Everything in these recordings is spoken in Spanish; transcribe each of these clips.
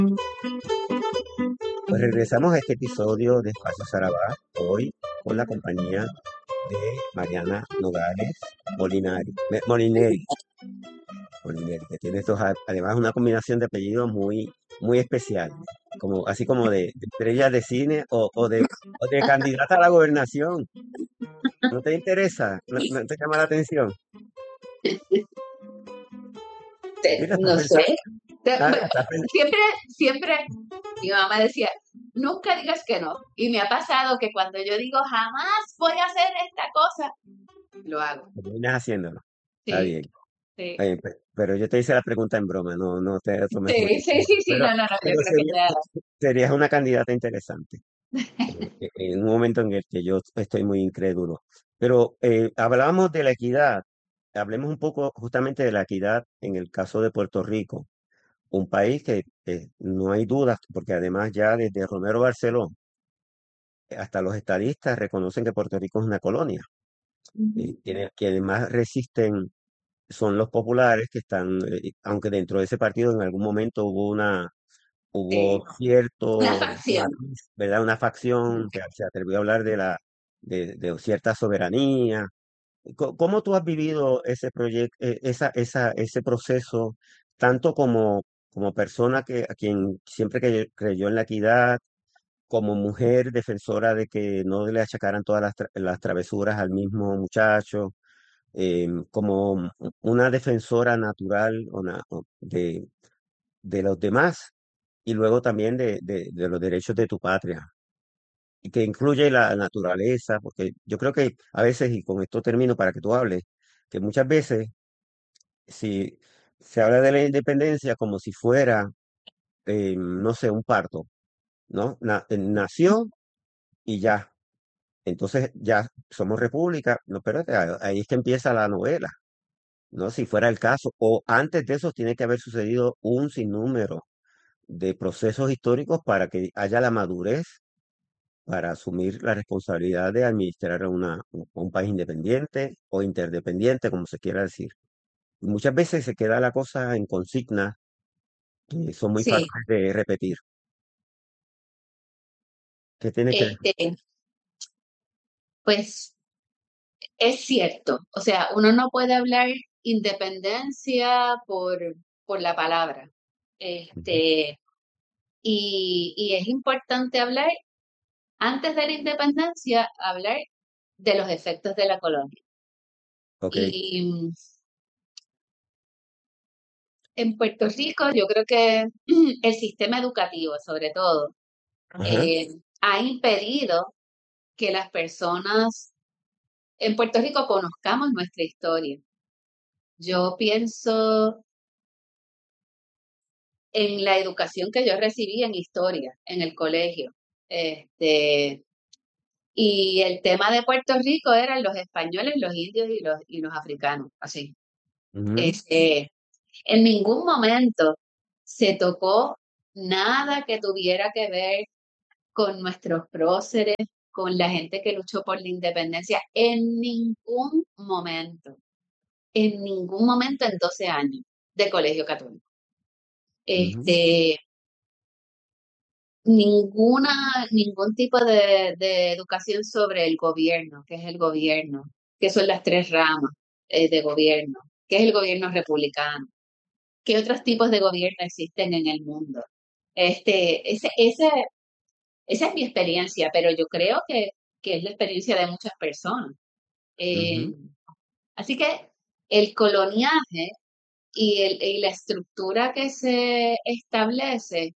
Pues regresamos a este episodio de Espacio Sarabá, hoy con la compañía de Mariana Nogales Molineri, que tiene además una combinación de apellidos muy especial, como, así como de estrella de cine o de candidata a la gobernación. ¿No te interesa? ¿No te llama la atención? Mira, estás No sé. pensando, Bueno, estás pensando. siempre, siempre mi mamá decía, nunca digas que no. Y me ha pasado que cuando yo digo jamás voy a hacer esta cosa, lo hago. Terminas haciéndolo. Está Sí, bien. sí, Pero yo te hice la pregunta en broma, no te lo tomes muy sí, en sí, serio. sí, sí, Pero, no, no, no, yo pero creo que serías una candidata interesante en un momento en el que yo estoy muy incrédulo. Pero hablábamos de la equidad. Hablemos un poco justamente de la equidad en el caso de Puerto Rico, un país que no hay dudas, porque además ya desde Romero Barceló hasta los estadistas reconocen que Puerto Rico es una colonia. Ujú. Quienes más resisten son los populares que están, aunque dentro de ese partido en algún momento hubo Sí, una cierto facción. matiz, ¿verdad? Una facción que se atrevió a hablar de cierta soberanía. ¿Cómo tú has vivido ese proyecto, ese proceso, tanto como persona a quien siempre creyó en la equidad, como mujer defensora de que no le achacaran todas las travesuras al mismo muchacho, como una defensora natural de los demás y luego también de los derechos de tu patria, y que incluye la naturaleza, porque yo creo que a veces, y con esto termino para que tú hables, que muchas veces si se habla de la independencia como si fuera, no sé, un parto, ¿no? Nació y ya. Entonces ya somos república. No, espérate, ahí es que empieza la novela, ¿no? Si fuera el caso. O antes de eso tiene que haber sucedido un sinnúmero de procesos históricos para que haya la madurez para asumir la responsabilidad de administrar un país independiente o interdependiente, como se quiera decir. Y muchas veces se queda la cosa en consignas que son muy Sí, fáciles de repetir. ¿Qué tienes que decir? este, pues es cierto. O sea, uno no puede hablar independencia por la palabra. Ujú. Este, y es importante hablar, antes de la independencia, hablar de los efectos de la colonia. Ok. Y en Puerto Rico, yo creo que el sistema educativo, sobre todo, Ajá. ha impedido que las personas en Puerto Rico conozcamos nuestra historia. Yo pienso en la educación que yo recibí en historia en el colegio. Este, y el tema de Puerto Rico eran los españoles, los indios y los africanos, así. Ujú. Este, en ningún momento se tocó nada que tuviera que ver con nuestros próceres, con la gente que luchó por la independencia, en ningún momento en 12 años de colegio católico. Ujú. Este, ningún tipo de educación sobre el gobierno, qué es el gobierno, qué son las tres ramas de gobierno, qué es el gobierno republicano, qué otros tipos de gobierno existen en el mundo. Esa es mi experiencia, pero yo creo que es la experiencia de muchas personas. Eh, Ujú. Así que el coloniaje y la estructura que se establece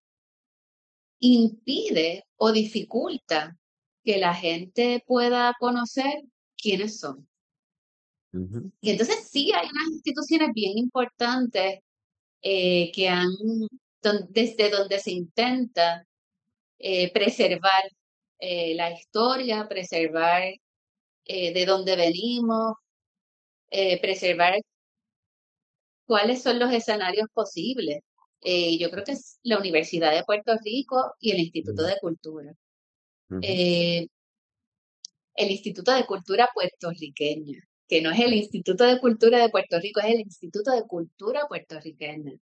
impide o dificulta que la gente pueda conocer quiénes son. Ujú. Y entonces sí hay unas instituciones bien importantes que desde donde se intenta preservar la historia, preservar de dónde venimos, preservar cuáles son los escenarios posibles. Yo creo que es la Universidad de Puerto Rico y el Instituto Ujú. de Cultura. Ujú. Eh, el Instituto de Cultura puertorriqueño, que no es el Instituto de Cultura de Puerto Rico, es el Instituto de Cultura puertorriqueña.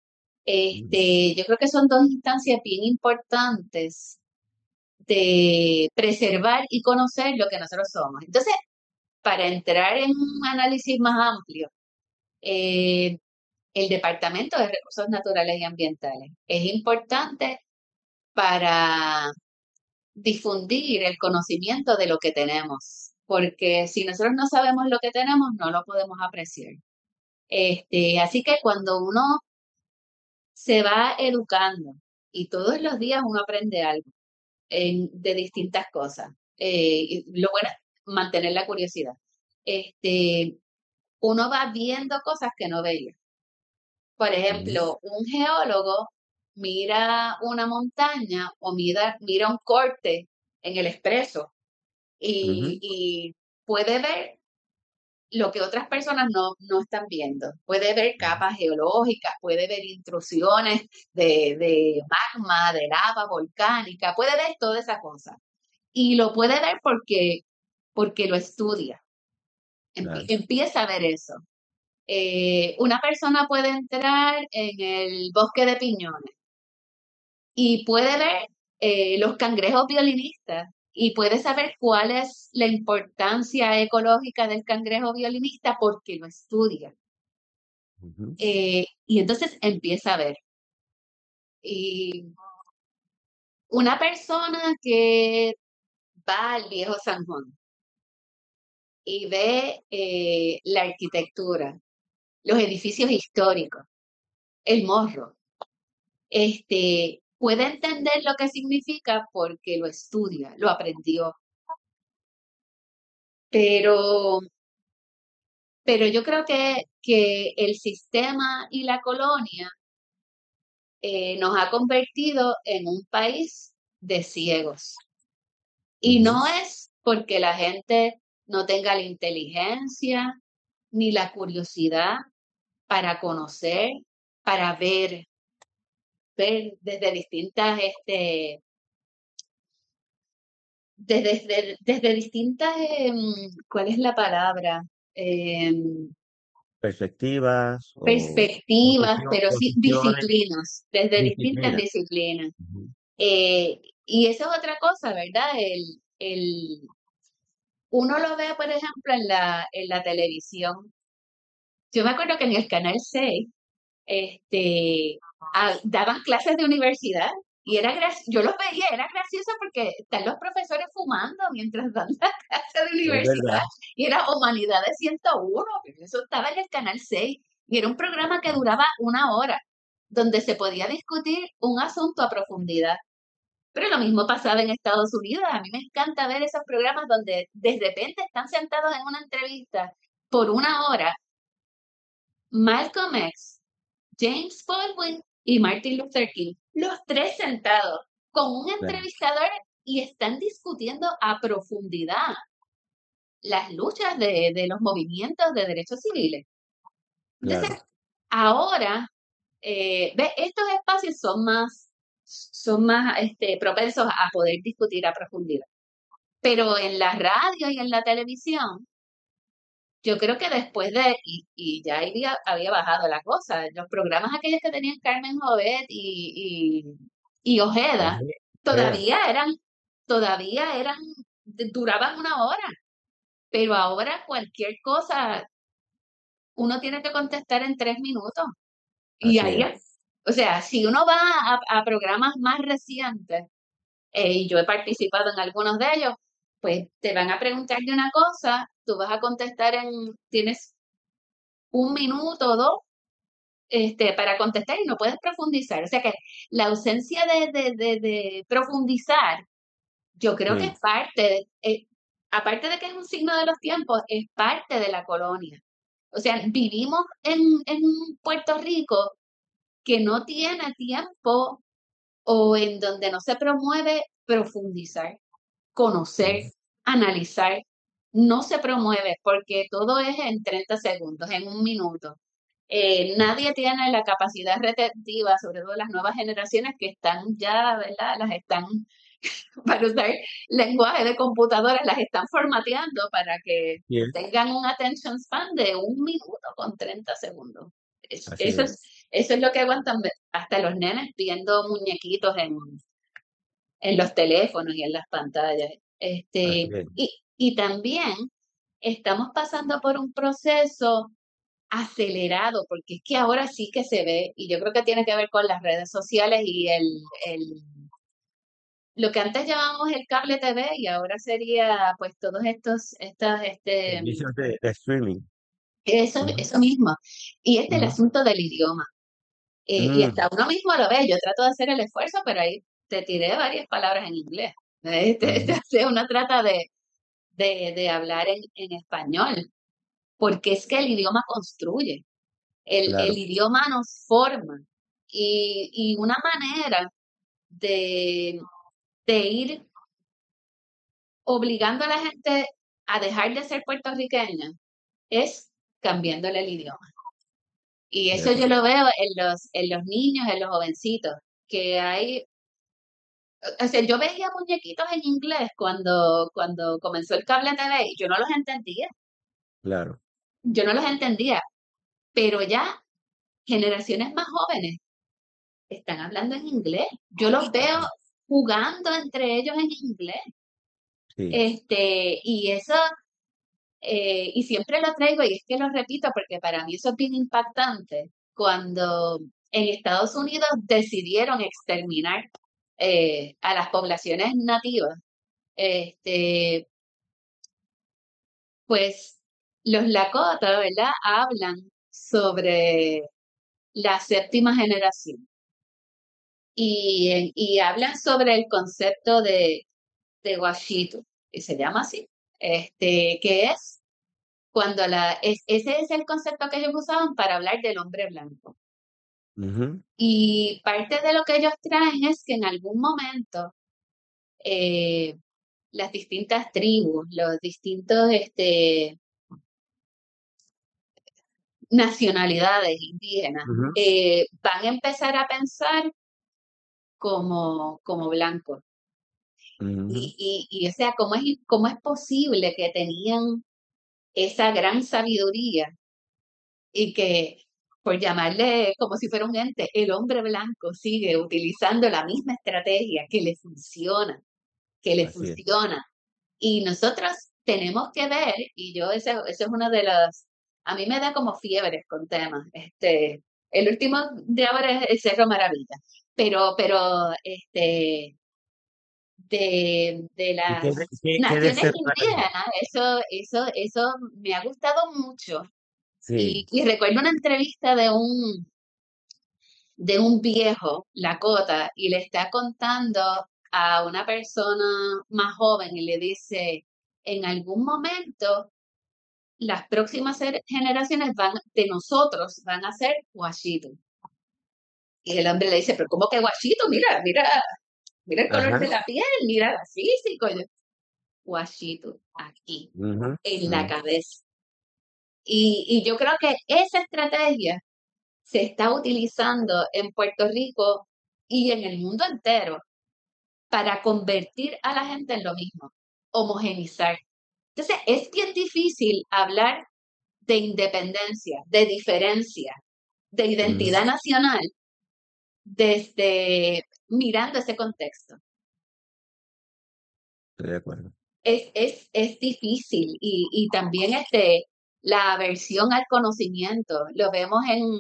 Mm, Yo creo que son dos instancias bien importantes de preservar y conocer lo que nosotros somos. Entonces, para entrar en un análisis más amplio, eh, el Departamento de Recursos Naturales y Ambientales es importante para difundir el conocimiento de lo que tenemos, porque si nosotros no sabemos lo que tenemos, no lo podemos apreciar. Así que cuando uno se va educando y todos los días uno aprende algo de distintas cosas, y lo bueno es mantener la curiosidad. Este, Uno va viendo cosas que no veía. Por mm, ejemplo, un geólogo mira una montaña o mira un corte en el expreso ujú, y puede ver lo que otras personas no están viendo. Puede ver ujú, capas geológicas, puede ver intrusiones de magma, de lava volcánica, puede ver toda esa cosa. Y lo puede ver porque lo estudia. claro. Empieza a ver eso. Una persona puede entrar en el bosque de piñones y puede ver los cangrejos violinistas y puede saber cuál es la importancia ecológica del cangrejo violinista porque lo estudia. Ujú, Y entonces empieza a ver. Y una persona que va al viejo San Juan y ve la arquitectura, los edificios históricos, el morro, puede entender lo que significa porque lo estudia, lo aprendió. Pero, pero yo creo que el sistema y la colonia nos ha convertido en un país de ciegos. Y ujú, no es porque la gente no tenga la inteligencia ni la curiosidad para conocer, para ver desde distintas, desde distintas, ¿cuál es la palabra? Em, Perspectivas o Perspectivas, pero sí posiciones, disciplinas, desde distintas disciplinas. disciplinas. Ujú, Y eso es otra cosa, ¿verdad? Uno lo ve, por ejemplo, en la televisión. Yo me acuerdo que en el Canal 6 daban clases de universidad y yo los veía, era gracioso porque están los profesores fumando mientras dan la clase de es universidad verdad, y era Humanidades 101, pero eso estaba en el Canal 6 y era un programa que duraba 1 hora, donde se podía discutir un asunto a profundidad. Pero lo mismo pasaba en Estados Unidos. A mí me encanta ver esos programas donde de repente están sentados en una entrevista por 1 hora Malcolm X, James Baldwin y Martin Luther King, los tres sentados con un claro, entrevistador y están discutiendo a profundidad las luchas de los movimientos de derechos civiles. Entonces, claro. ahora, estos espacios son más propensos a poder discutir a profundidad. Pero en la radio y en la televisión, yo creo que después y ya había bajado la cosa, los programas aquellos que tenían Carmen Jovet y Ojeda, Oye, Ojeda, todavía eran, duraban 1 hora, pero ahora cualquier cosa uno tiene que contestar en 3 minutos. Y así ahí, es. o sea, si uno va a programas más recientes, y yo he participado en algunos de ellos, pues te van a preguntar de una cosa, tú vas a contestar tienes 1 minuto o 2 para contestar y no puedes profundizar. O sea que la ausencia de profundizar, yo creo que Sí, es aparte de que es un signo de los tiempos, es parte de la colonia. O sea, vivimos en Puerto Rico que no tiene tiempo o en donde no se promueve profundizar, conocer, ujú, analizar. No se promueve porque todo es en 30 segundos, en 1 minuto. Nadie tiene la capacidad retentiva, sobre todo las nuevas generaciones que están ya, ¿verdad? Las están, para usar lenguaje de computadoras, las están formateando para que sí es, tengan un attention span de 1 minuto con 30 segundos. así Eso es. es, eso es lo que aguantan hasta los nenes viendo muñequitos en los teléfonos y en las pantallas. Así es. Y también estamos pasando por un proceso acelerado, porque es que ahora sí que se ve, y yo creo que tiene que ver con las redes sociales y el lo que antes llamábamos el cable TV y ahora sería pues todos Servicios de streaming. Ujú. eso mismo. Y el Ujú. asunto del idioma. Y Mm, hasta uno mismo lo ve, yo trato de hacer el esfuerzo, pero ahí te tiré varias palabras en inglés. ujú. Uno trata de hablar en español, porque es que el idioma construye, el Claro, idioma nos forma. Y una manera de, de ir obligando a la gente a dejar de ser puertorriqueña es cambiándole el idioma. Y de eso yo acuerdo. lo veo en los niños, en los jovencitos, que hay, o sea, yo veía muñequitos en inglés cuando comenzó el cable TV y Claro. yo no los entendía, pero ya generaciones más jóvenes están hablando en inglés. Yo los veo jugando entre ellos en inglés. Sí. Y eso, y siempre lo traigo y es que lo repito porque para mí eso es bien impactante. Cuando en Estados Unidos decidieron exterminar a las poblaciones nativas, este, pues los Lakota, ¿verdad? Hablan sobre la séptima generación y hablan sobre el concepto de Washito, que se llama así, que es ese es el concepto que ellos usaban para hablar del hombre blanco. Ujú, Y parte de lo que ellos traen es que en algún momento eh, las distintas tribus, los distintos nacionalidades indígenas ujú, van a empezar a pensar como blancos. ujú. O sea, cómo es posible que tenían esa gran sabiduría y que, por llamarle como si fuera un ente, el hombre blanco sigue utilizando la misma estrategia que le Así es. funciona? Y nosotros tenemos que ver, y yo eso es uno de los, a mí me da como fiebres con temas. El último de ahora es el Cerro Maravilla, pero de ¿Y las qué de naciones ser maravilla? indígenas, eso me ha gustado mucho. Sí. Y recuerdo una entrevista de un viejo, Lakota, y le está contando a una persona más joven y le dice, en algún momento las próximas generaciones de nosotros van a ser guachitos. Y el hombre le dice, pero ¿cómo que guachito? Mira el color Ajá. de la piel, mira la físico. Guachito, aquí, Ujú, en la ujú. cabeza. Y yo creo que esa estrategia se está utilizando en Puerto Rico y en el mundo entero para convertir a la gente en lo mismo, homogenizar. Entonces, es bien difícil hablar de independencia, de diferencia, de Ujú. identidad nacional desde mirando ese contexto. Estoy de acuerdo. Es difícil y también la aversión al conocimiento. Lo vemos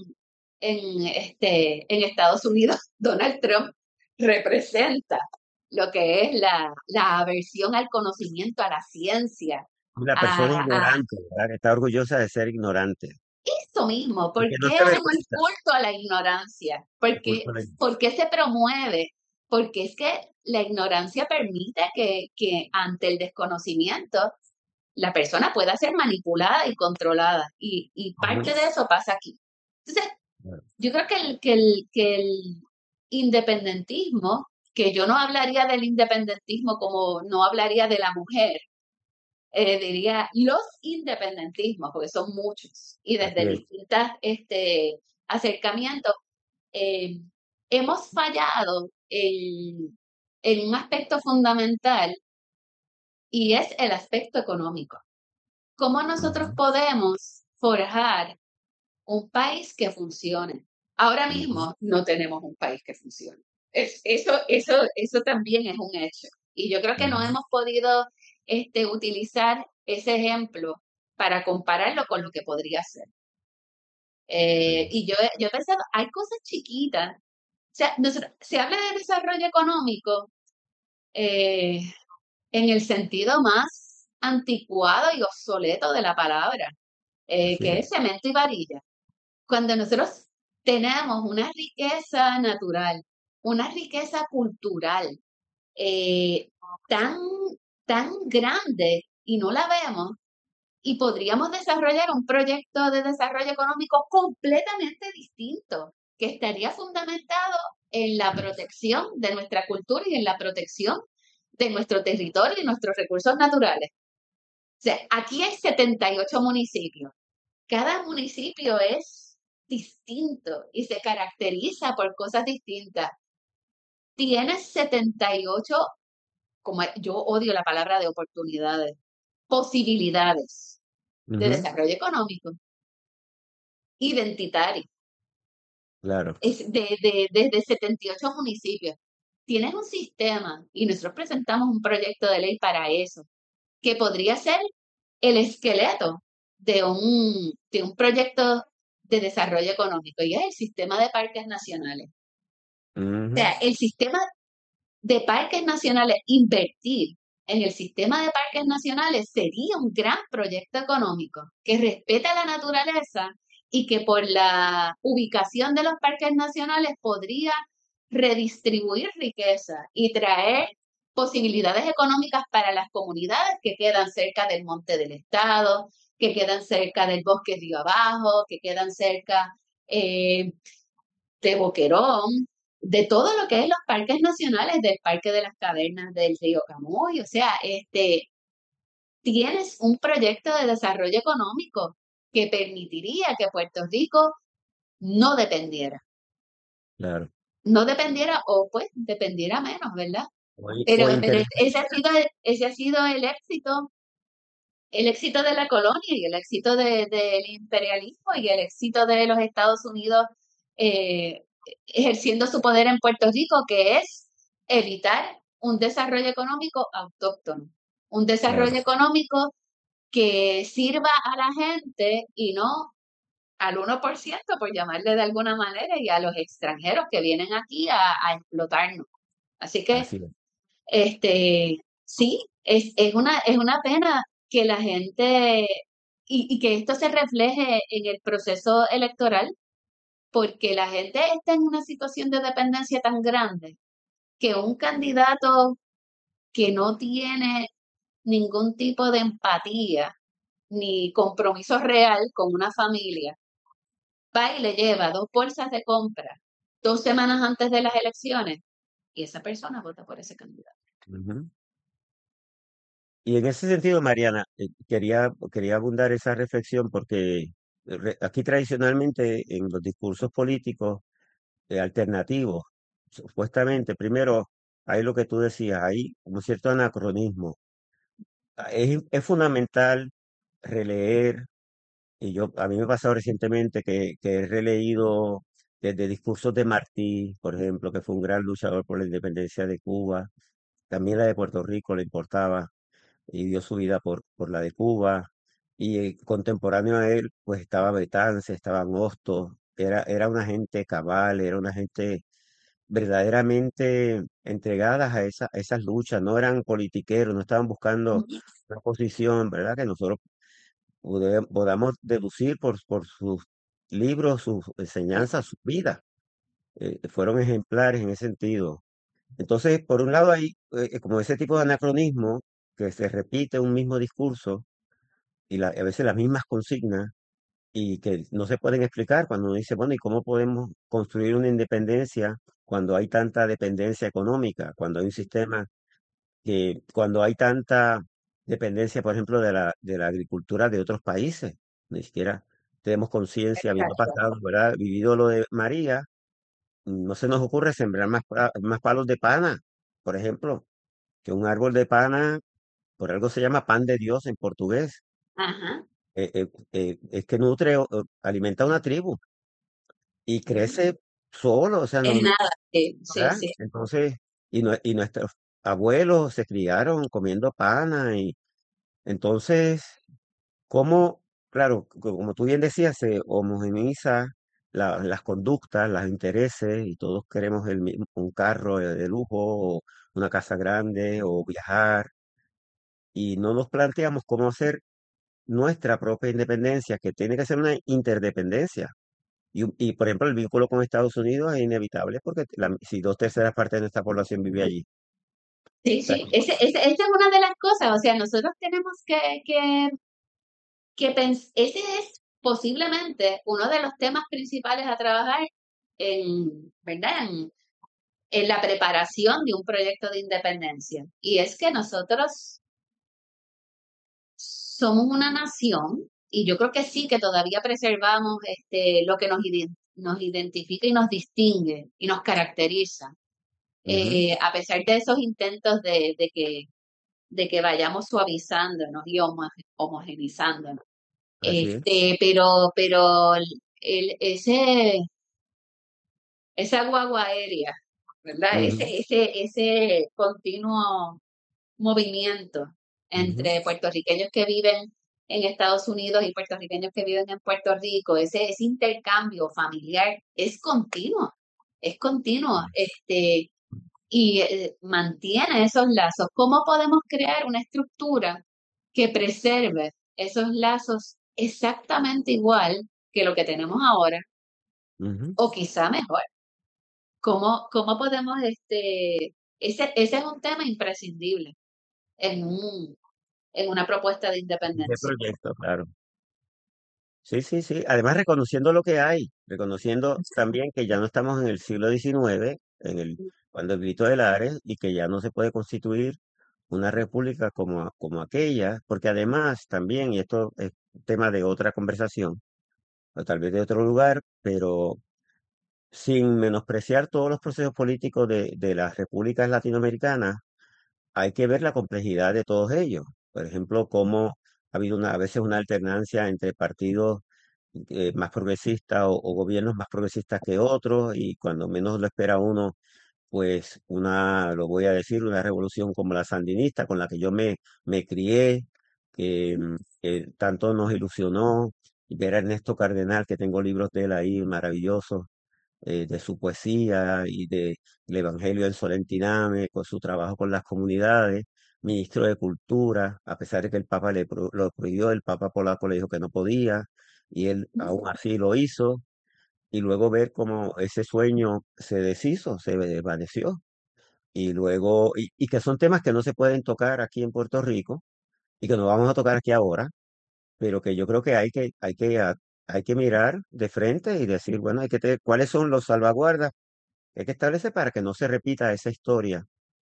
en Estados Unidos. Donald Trump representa lo que es la aversión al conocimiento, a la ciencia, Una persona a ignorante, ¿verdad? Que está orgullosa de ser ignorante. eso mismo. ¿Por Porque no qué se hay un avergüenza. culto a la ignorancia? El culto a la Por qué se promueve? Porque es que la ignorancia permite que ante el desconocimiento la persona pueda ser manipulada y controlada. Y Ujú. parte de eso pasa aquí. Entonces, Claro. yo creo que el independentismo, que yo no hablaría del independentismo como no hablaría de la mujer, diría los independentismos, porque son muchos y Así desde es. distintos acercamientos, eh, hemos fallado en un aspecto fundamental y es el aspecto económico. ¿Cómo nosotros Ujú. podemos forjar un país que funcione? Ahora Ujú, mismo no tenemos un país que funcione. Eso también es un hecho. Y yo creo que no ujú, hemos podido utilizar ese ejemplo para compararlo con lo que podría ser. sí, Y yo he pensado, hay cosas chiquitas. O sea, se habla de desarrollo económico eh, en el sentido más anticuado y obsoleto de la palabra, así que es. es cemento y varilla. Cuando nosotros tenemos una riqueza natural, una riqueza cultural eh, tan, tan grande y no la vemos, y podríamos desarrollar un proyecto de desarrollo económico completamente distinto, que estaría fundamentado en la protección de nuestra cultura y en la protección de nuestro territorio y nuestros recursos naturales. O sea, aquí hay 78 municipios. Cada municipio es distinto y se caracteriza por cosas distintas. Tienes 78, como yo odio la palabra de oportunidades, posibilidades de Ujú, desarrollo económico, identitario, claro, desde 78 municipios. Tienes un sistema y nosotros presentamos un proyecto de ley para eso, que podría ser el esqueleto de un proyecto de desarrollo económico y es el sistema de parques nacionales. O ujú, sea, el sistema de parques nacionales, invertir en el sistema de parques nacionales sería un gran proyecto económico que respeta la naturaleza y que por la ubicación de los parques nacionales podría redistribuir riqueza y traer posibilidades económicas para las comunidades que quedan cerca del monte del estado, que quedan cerca del bosque río abajo, que quedan cerca eh, de Boquerón, de todo lo que es los parques nacionales, del Parque de las Cavernas del Río Camuy, o sea, tienes un proyecto de desarrollo económico que permitiría que Puerto Rico no dependiera, claro. no dependiera o pues dependiera menos, ¿verdad? O Pero interés, ese ha sido el éxito de la colonia y el éxito del imperialismo y el éxito de los Estados Unidos eh, ejerciendo su poder en Puerto Rico, que es evitar un desarrollo económico autóctono, un claro, desarrollo económico que sirva a la gente y no al 1%, por llamarle de alguna manera, y a los extranjeros que vienen aquí a explotarnos. Así que así es. sí, es una pena que la gente y que esto se refleje en el proceso electoral, porque la gente está en una situación de dependencia tan grande que un candidato que no tiene ningún tipo de empatía ni compromiso real con una familia, va y le lleva 2 bolsas de compra 2 semanas antes de las elecciones y esa persona vota por ese candidato. Ujú. Y en ese sentido, Mariana, quería abundar esa reflexión porque aquí tradicionalmente en los discursos políticos alternativos, supuestamente, primero, hay lo que tú decías, hay un cierto anacronismo. Es fundamental releer, y a mí me ha pasado recientemente que he releído desde discursos de Martí, por ejemplo, que fue un gran luchador por la independencia de Cuba, también la de Puerto Rico le importaba y dio su vida por la de Cuba. Y contemporáneo a él, pues estaba Betance, estaba Hostos, era una gente cabal, era una gente verdaderamente entregadas a esas luchas, no eran politiqueros, no estaban buscando Ujú. una posición, ¿verdad? Que nosotros podamos deducir por sus libros, sus enseñanzas, su vida. Fueron ejemplares en ese sentido. Entonces, por un lado hay como ese tipo de anacronismo que se repite un mismo discurso y a veces las mismas consignas y que no se pueden explicar cuando uno dice, bueno, ¿y cómo podemos construir una independencia cuando hay tanta dependencia económica, cuando hay un sistema cuando hay tanta dependencia, por ejemplo, de la agricultura de otros países? Ni siquiera tenemos conciencia, habiendo Exacto. pasado, ¿verdad? Vivido lo de María, no se nos ocurre sembrar más palos de pana, por ejemplo, que un árbol de pana, por algo se llama pan de Dios en portugués, Ajá. es que nutre, alimenta a una tribu. y crece solo, o sea, no, Es nada, sí, sí, ¿verdad? sí. Entonces, y nuestros abuelos se criaron comiendo pana y entonces, ¿cómo, claro, como tú bien decías, se homogeneiza las conductas, los intereses y todos queremos un carro de lujo o una casa grande o viajar y no nos planteamos cómo hacer nuestra propia independencia, que tiene que ser una interdependencia. Por ejemplo, el vínculo con Estados Unidos es inevitable porque si dos terceras partes de nuestra población vive allí. Sí, O sea, sí, esa es una de las cosas, o sea, nosotros tenemos ese es posiblemente uno de los temas principales a trabajar ¿verdad? En la preparación de un proyecto de independencia. Y es que nosotros somos una nación, y yo creo que sí, que todavía preservamos lo que nos identifica y nos distingue y nos caracteriza, ujú, a pesar de esos intentos de que vayamos suavizándonos y homogenizándonos. así es. Pero esa guagua aérea, ¿verdad? Ujú, Ese continuo movimiento ujú, entre puertorriqueños que viven en Estados Unidos y puertorriqueños que viven en Puerto Rico, ese intercambio familiar es continuo, y mantiene esos lazos. ¿Cómo podemos crear una estructura que preserve esos lazos exactamente igual que lo que tenemos ahora, ujú. o quizá mejor? ¿Cómo podemos, ese es un tema imprescindible en en una propuesta de Ese independencia? proyecto, claro. Sí, sí, sí. Además, reconociendo lo que hay, reconociendo también que ya no estamos en el siglo XIX, cuando el Grito de Lares, y que ya no se puede constituir una república como aquella, porque además también, y esto es tema de otra conversación, o tal vez de otro lugar, pero sin menospreciar todos los procesos políticos de las repúblicas latinoamericanas, hay que ver la complejidad de todos ellos. Por ejemplo, cómo ha habido a veces una alternancia entre partidos más progresistas o gobiernos más progresistas que otros, y cuando menos lo espera uno, pues lo voy a decir, una revolución como la sandinista, con la que me crié, que tanto nos ilusionó, y ver a Ernesto Cardenal, que tengo libros de él ahí maravillosos, de su poesía y del Evangelio en Solentiname, con su trabajo con las comunidades, ministro de Cultura, a pesar de que el Papa lo prohibió, el Papa polaco le dijo que no podía, y él aún así lo hizo, y luego ver cómo ese sueño se deshizo, se desvaneció, y luego, y que son temas que no se pueden tocar aquí en Puerto Rico, y que no vamos a tocar aquí ahora, pero que yo creo que hay que mirar de frente y decir, bueno, ¿cuáles son los salvaguardas que hay que establecer para que no se repita esa historia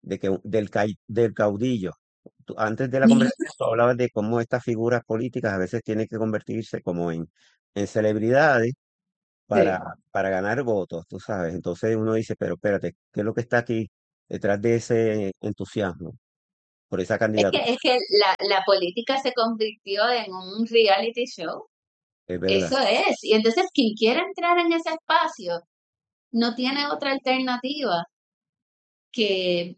del caudillo? Antes de la conversación tú hablabas de cómo estas figuras políticas a veces tienen que convertirse como en celebridades Sí. para ganar votos, tú sabes. Entonces uno dice, pero espérate, ¿qué es lo que está aquí detrás de ese entusiasmo por esa candidatura? Es que la política se convirtió en un reality show. Es verdad. Eso es. Y entonces quien quiera entrar en ese espacio no tiene otra alternativa que,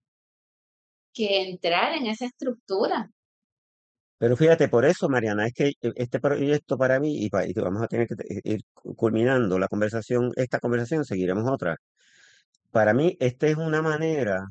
que entrar en esa estructura. Pero fíjate, por eso, Mariana, es que este proyecto para mí, y que vamos a tener que ir culminando la conversación, esta conversación, seguiremos otra. Para mí, esta es una manera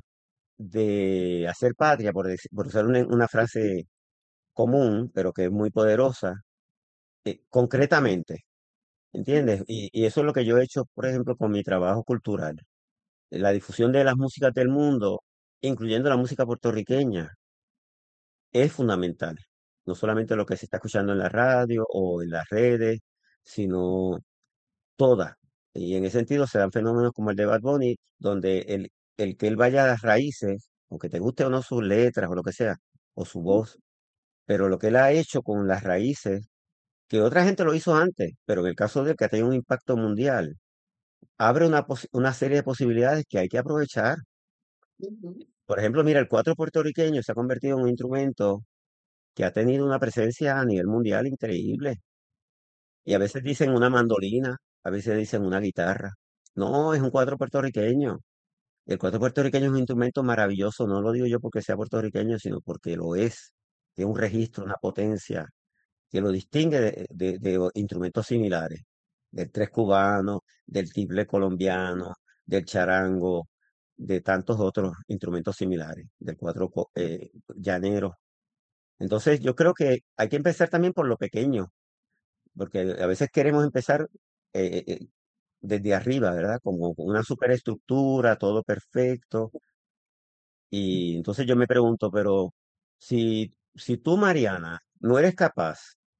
de hacer patria, por usar una frase común, pero que es muy poderosa, concretamente, ¿entiendes? Y eso es lo que yo he hecho, por ejemplo, con mi trabajo cultural. La difusión de las músicas del mundo, incluyendo la música puertorriqueña, es fundamental. No solamente lo que se está escuchando en la radio o en las redes, sino toda. Y en ese sentido se dan fenómenos como el de Bad Bunny, donde el que él vaya a las raíces, aunque te guste o no sus letras o lo que sea, o su voz, pero lo que él ha hecho con las raíces, que otra gente lo hizo antes, pero en el caso de él, que ha tenido un impacto mundial, abre una serie de posibilidades que hay que aprovechar. Ujú. Por ejemplo, mira, el cuatro puertorriqueño se ha convertido en un instrumento que ha tenido una presencia a nivel mundial increíble. Y a veces dicen una mandolina. a veces dicen una guitarra. No, es un cuatro puertorriqueño. El cuatro puertorriqueño es un instrumento maravilloso, no lo digo yo porque sea puertorriqueño, sino porque lo es. Tiene un registro, una potencia que lo distingue de instrumentos similares, del tres cubano, del tiple colombiano, del charango, de tantos otros instrumentos similares, del llanero. Entonces, yo creo que hay que empezar también por lo pequeño, porque a veces queremos empezar desde arriba, ¿verdad? Como con una superestructura, todo perfecto. Y entonces yo me pregunto, pero si tú, Mariana, no eres capaz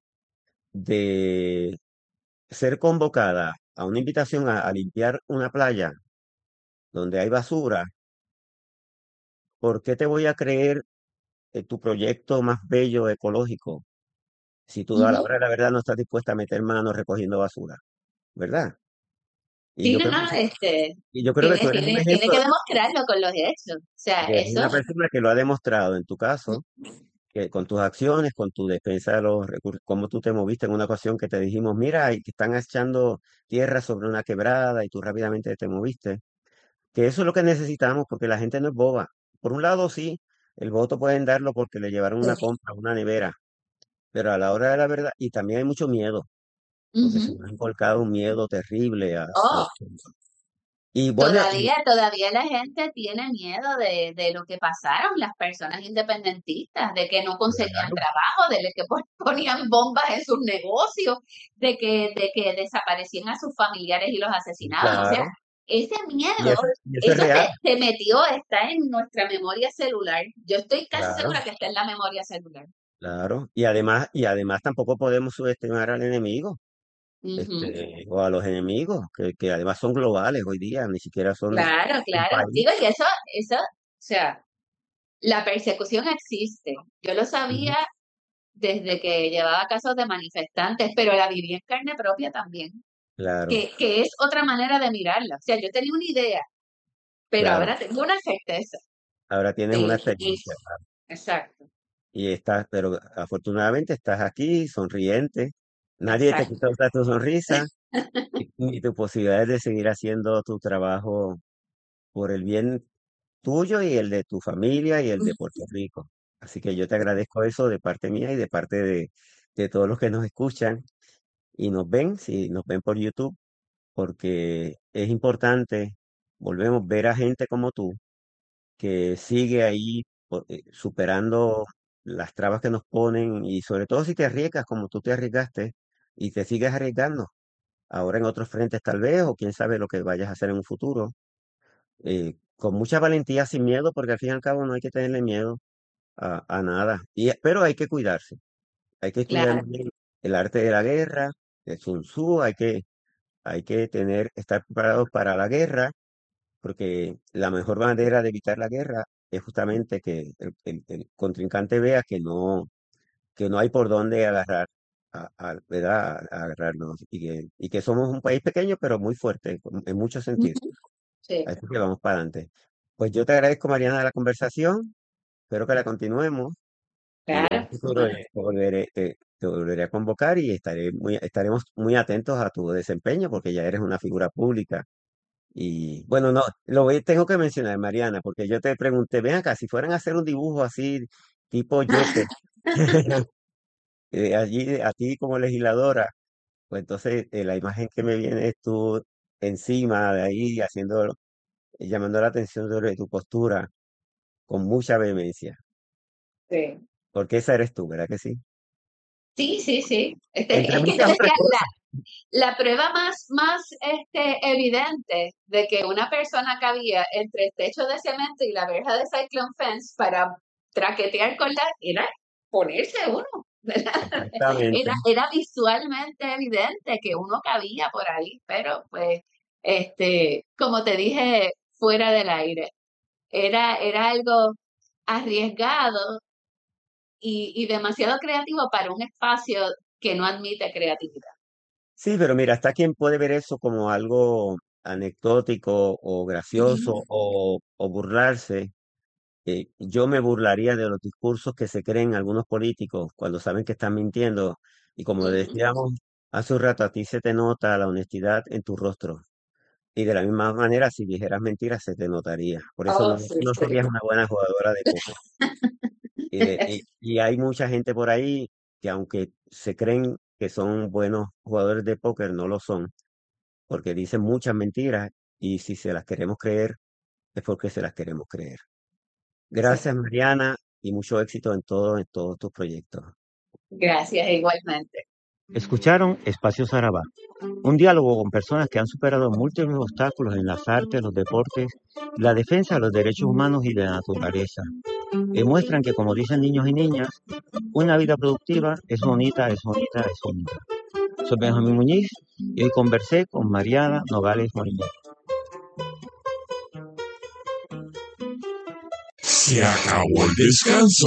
de ser convocada a una invitación a limpiar una playa donde hay basura, ¿por qué te voy a creer tu proyecto más bello ecológico si tú a la Ujú. hora de la verdad no estás dispuesta a meter manos recogiendo basura, ¿verdad? Y Sí, yo no, creo no, que, y yo creo que tú eres un tiene ejemplo, que demostrarlo con los hechos. O sea, porque eres eso. una persona que lo ha demostrado en tu caso, que con tus acciones, con tu defensa de los recursos, cómo tú te moviste en una ocasión que te dijimos, mira, y que están echando tierra sobre una quebrada y tú rápidamente te moviste. Que eso es lo que necesitamos, porque la gente no es boba. Por un lado, sí, el voto pueden darlo porque le llevaron una compra, una nevera, pero a la hora de la verdad, y también hay mucho miedo, porque se Ujú. nos ha inculcado un miedo terrible a Oh, los temas. Y bueno, todavía la gente tiene miedo de lo que pasaron las personas independentistas, de que no conseguían claro, trabajo, de que ponían bombas en sus negocios, de que desaparecían a sus familiares y los asesinaban. O sea, claro, ese y miedo, eso es eso real, se metió, está en nuestra memoria celular. Yo estoy casi claro, segura que está en la memoria celular. claro. Y además tampoco podemos subestimar al enemigo, Ujú. o a los enemigos, que además son globales hoy día, ni siquiera son Claro, un claro. país. Digo, y o sea, la persecución existe. Yo lo Ujú, sabía desde que llevaba casos de manifestantes, pero la viví en carne propia también, claro, que es otra manera de mirarla. O sea, yo tenía una idea, pero claro. ahora tengo una certeza. Ahora tienes una Sí, experiencia. exacto, Y estás, pero afortunadamente estás aquí, sonriente. Nadie te exacto. quitó tu sonrisa ni tus posibilidades de seguir haciendo tu trabajo por el bien tuyo y el de tu familia y el de Puerto Rico. Así que yo te agradezco eso de parte mía y de parte de todos los que nos escuchan y nos ven, si nos ven por YouTube, porque es importante, volvemos, ver a gente como tú que sigue ahí superando las trabas que nos ponen y sobre todo si te arriesgas como tú te arriesgaste y te sigues arriesgando, ahora en otros frentes tal vez, o quién sabe lo que vayas a hacer en un futuro, con mucha valentía, sin miedo, porque al fin y al cabo no hay que tenerle miedo a nada, pero hay que cuidarse, hay que estudiar Claro. muy bien el arte de la guerra, de Sun Tzu, hay que estar preparados para la guerra porque la mejor manera de evitar la guerra es justamente que el contrincante vea que no hay por dónde agarrar, ¿verdad? A agarrarnos y que somos un país pequeño pero muy fuerte en muchos sentidos. Ujú. Sí, Así que vamos para adelante. Pues yo te agradezco, Mariana, la conversación. Espero que la continuemos y en un claro, cómo futuro no. te volveré a convocar y estaremos muy atentos a tu desempeño porque ya eres una figura pública. Y bueno, no, tengo que mencionar, Mariana, porque yo te pregunté, ven acá, si fueran a hacer un dibujo así, tipo Joker, allí a ti como legisladora, pues entonces la imagen que me viene es tú encima de ahí, llamando la atención sobre tu postura con mucha vehemencia, Sí. porque esa eres tú, ¿verdad que sí? Sí, sí, sí. Entre Es que te muchas otras decía, cosas. la prueba más evidente de que una persona cabía entre el techo de cemento y la verja de Cyclone Fence para traquetear con era ponerse uno, ¿verdad? Exactamente. Era visualmente evidente que uno cabía por ahí, pero pues, como te dije fuera del aire, era algo arriesgado y demasiado creativo para un espacio que no admite creatividad. Sí, pero mira, está quien puede ver eso como algo anecdótico o gracioso Ujú, o burlarse. Yo me burlaría de los discursos que se creen algunos políticos cuando saben que están mintiendo. Y como ujú. decíamos Hace un rato a ti se te nota la honestidad en tu rostro. Y de la misma manera, si dijeras mentiras, se te notaría. Por eso Oh, no, sí, no sí. serías una buena jugadora de póker. Y hay mucha gente por ahí que aunque se creen que son buenos jugadores de póker, no lo son, porque dicen muchas mentiras y si se las queremos creer, es porque se las queremos creer. Sí. Gracias, Mariana, y mucho éxito en todos tus proyectos. Gracias, igualmente. Escucharon Espacio Sarabá, un diálogo con personas que han superado múltiples obstáculos en las artes, los deportes, la defensa de los derechos humanos y de la naturaleza. Demuestran que, como dicen niños y niñas, una vida productiva es bonita, es bonita, es bonita. Soy Benjamín Muñiz y hoy conversé con Mariana Nogales Molina. Se acabó el descanso.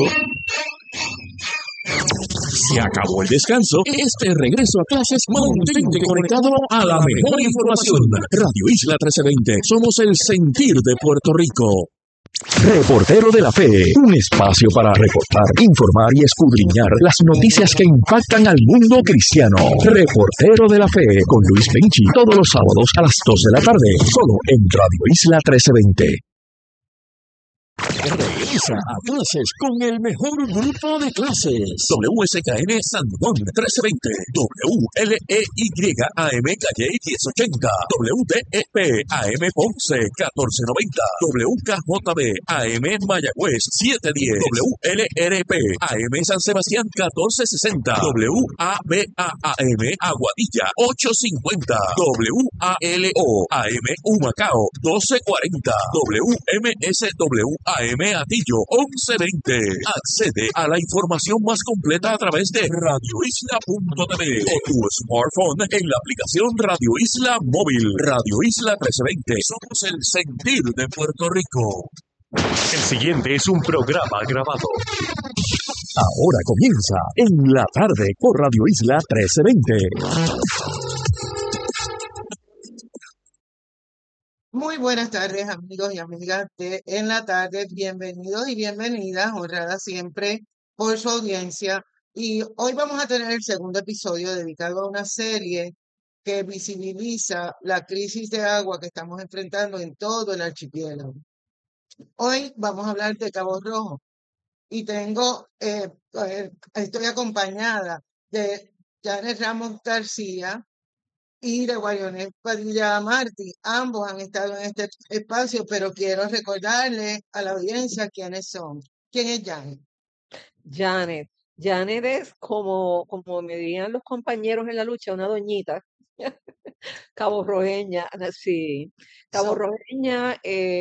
Se acabó el descanso. Este regreso a clases, mantente conectado a la mejor información. Radio Isla 1320. Somos el sentir de Puerto Rico. Reportero de la Fe, un espacio para reportar, informar y escudriñar las noticias que impactan al mundo cristiano. Reportero de la Fe con Luis Penchi, todos los sábados a las 2 de la tarde, solo en Radio Isla 1320. Regresa a clases con el mejor grupo de clases. WSKN San Juan 1320, WLEYAM Calle 1080, WDEP AM Ponce 1490, WKJB AM Mayagüez 710, WLRP AM San Sebastián 1460, WABAM Aguadilla 850, WALO AM Humacao 1240, WMSW AM Atillo 1120. Accede a la información más completa a través de radioisla.tv o tu smartphone en la aplicación Radio Isla Móvil. Radio Isla 1320. Somos el sentir de Puerto Rico. El siguiente es un programa grabado. Ahora comienza en la tarde por Radio Isla 1320. Muy buenas tardes, amigos y amigas de En la Tarde. Bienvenidos y bienvenidas, honradas siempre por su audiencia. Y hoy vamos a tener el segundo episodio dedicado a una serie que visibiliza la crisis de agua que estamos enfrentando en todo el archipiélago. Hoy vamos a hablar de Cabo Rojo y estoy acompañada de Janet Ramos García y de Guayonet Padilla Martí. Ambos han estado en este espacio, pero quiero recordarle a la audiencia quiénes son. ¿Quién es Janet? Janet. Janet es como me dirían los compañeros en la lucha, una doñita, caborrojeña, sí, So, caborrojeña,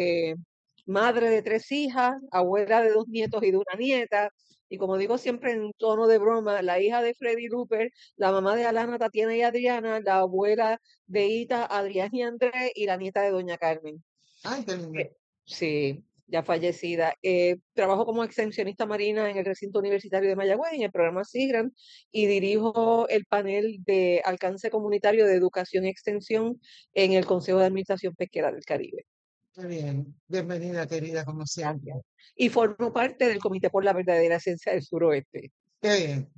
madre de 3 hijas, abuela de 2 nietos y de una nieta, y como digo siempre en tono de broma, la hija de Freddy Rupert, la mamá de Alana, Tatiana y Adriana, la abuela de Ita, Adrián y Andrés, y la nieta de Doña Carmen. ay, qué lindo. Sí, ya fallecida. Trabajo como extensionista marina en el recinto universitario de Mayagüez, en el programa SIGRAN, y dirijo el panel de alcance comunitario de educación y extensión en el Consejo de Administración Pesquera del Caribe. Qué bien. Bienvenida, querida, como siempre. Gracias. Y formo parte del Comité por la Verdadera Ciencia del Suroeste. Qué bien.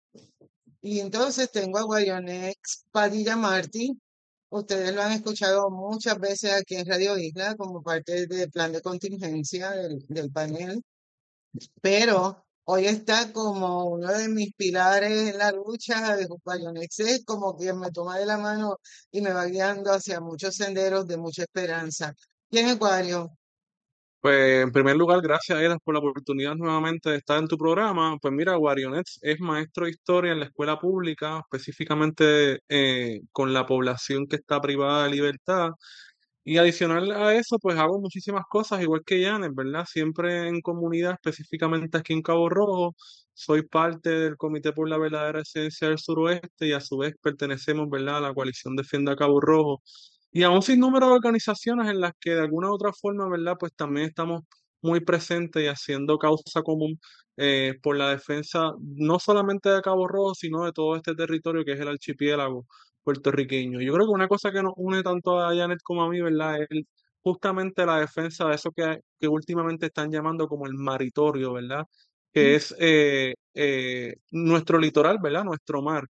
Y entonces tengo a Guayonet Padilla Martí. Ustedes lo han escuchado muchas veces aquí en Radio Isla como parte del plan de contingencia del panel. Pero hoy está como uno de mis pilares en la lucha. De Guayonex es como quien me toma de la mano y me va guiando hacia muchos senderos de mucha esperanza. ¿Quién es Guario? Pues en primer lugar, gracias Edas por la oportunidad nuevamente de estar en tu programa. Pues mira, Guarionets es maestro de historia en la escuela pública, específicamente con la población que está privada de libertad. Y adicional a eso, pues hago muchísimas cosas, igual que Janet, ¿verdad? Siempre en comunidad, específicamente aquí en Cabo Rojo. Soy parte del Comité por la Verdadera Ciencia del Suroeste y a su vez pertenecemos, ¿verdad?, a la coalición Defienda Cabo Rojo y a un sinnúmero de organizaciones en las que de alguna u otra forma, ¿verdad? Pues también estamos muy presentes y haciendo causa común por la defensa no solamente de Cabo Rojo, sino de todo este territorio que es el archipiélago puertorriqueño. Yo creo que una cosa que nos une tanto a Janet como a mí, ¿verdad? Es justamente la defensa de eso que últimamente están llamando como el maritorio, ¿verdad? Que es nuestro litoral, ¿verdad? Nuestro mar.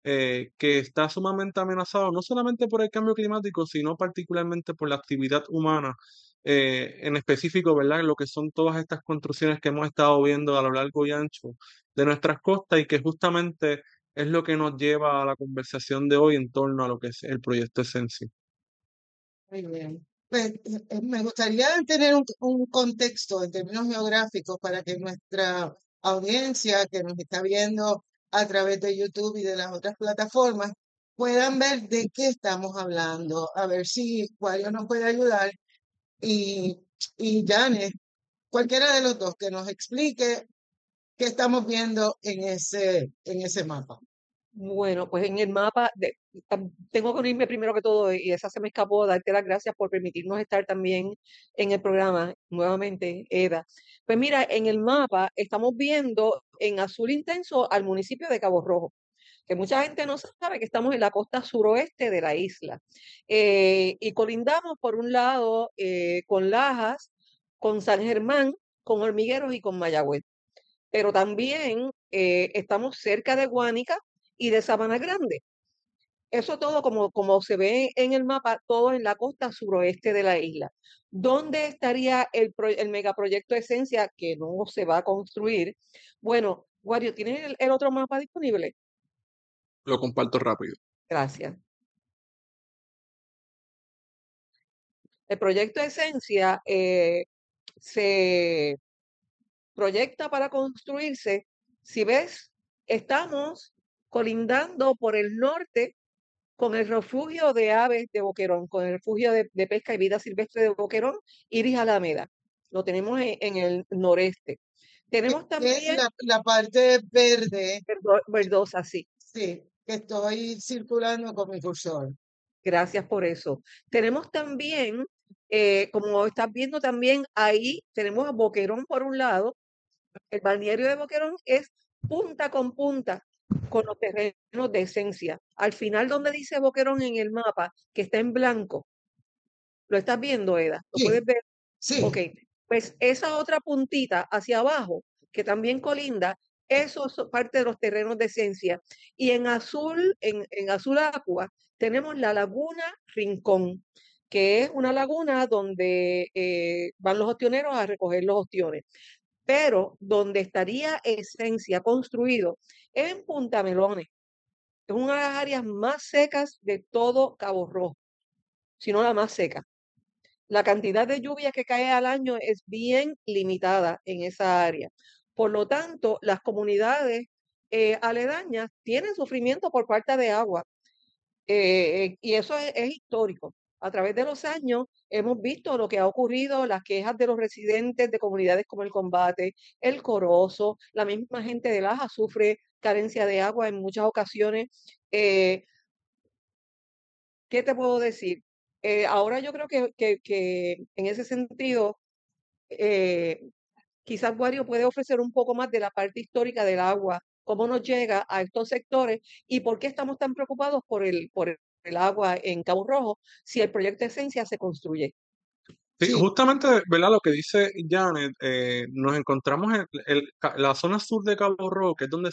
que está sumamente amenazado no solamente por el cambio climático, sino particularmente por la actividad humana, en específico, ¿verdad? Lo que son todas estas construcciones que hemos estado viendo a lo largo y ancho de nuestras costas y que justamente es lo que nos lleva a la conversación de hoy en torno a lo que es el proyecto Esencia. Muy bien. Pues, me gustaría tener un contexto en términos geográficos para que nuestra audiencia que nos está viendo a través de YouTube y de las otras plataformas puedan ver de qué estamos hablando. A ver si Wario nos puede ayudar y, y Janet, cualquiera de los dos, que nos explique qué estamos viendo en ese mapa. Bueno, pues en el mapa, tengo que unirme primero que todo, y esa se me escapó, darte las gracias por permitirnos estar también en el programa nuevamente, Eda. Pues mira, en el mapa estamos viendo en azul intenso al municipio de Cabo Rojo, que mucha gente no sabe que estamos en la costa suroeste de la isla. Y colindamos por un lado con Lajas, con San Germán, con Hormigueros y con Mayagüez. Pero también estamos cerca de Guánica y de Sabana Grande. Eso todo, como se ve en el mapa, todo en la costa suroeste de la isla. ¿Dónde estaría el megaproyecto Esencia que no se va a construir? Bueno, Wario, ¿tienes el otro mapa disponible? Lo comparto rápido. Gracias. El proyecto Esencia se proyecta para construirse. Si ves, estamos colindando por el norte con el refugio de aves de Boquerón, con el refugio de pesca y vida silvestre de Boquerón, Iris Alameda. Lo tenemos en el noreste. Tenemos Que es también la parte verde, Verdosa, sí. sí, que estoy circulando con mi cursor. Gracias por eso. Tenemos también, como estás viendo también, ahí tenemos a Boquerón por un lado. El balneario de Boquerón es punta con punta con los terrenos de Esencia. Al final, donde dice Boquerón en el mapa, que está en blanco, ¿lo estás viendo, Eda? ¿Lo puedes Sí, ver? Ok, sí, pues esa otra puntita hacia abajo, que también colinda, eso es parte de los terrenos de Esencia. Y en azul, en azul agua, tenemos la laguna Rincón, que es una laguna donde van los ostioneros a recoger los ostiones. Pero donde estaría Esencia construido es en Punta Melones. Es una de las áreas más secas de todo Cabo Rojo, si no la más seca. La cantidad de lluvia que cae al año es bien limitada en esa área. Por lo tanto, las comunidades aledañas tienen sufrimiento por falta de agua. Y eso es histórico. A través de los años hemos visto lo que ha ocurrido, las quejas de los residentes de comunidades como El Combate, El Corozo, la misma gente de Laja sufre carencia de agua en muchas ocasiones. Eh, ¿Qué te puedo decir? Ahora yo creo que en ese sentido, eh, quizás Wario puede ofrecer un poco más de la parte histórica del agua, cómo nos llega a estos sectores y por qué estamos tan preocupados por el agua en Cabo Rojo si el proyecto Esencia se construye. Sí, sí. justamente, ¿verdad? Lo que dice Janet, nos encontramos en la zona sur de Cabo Rojo, que es donde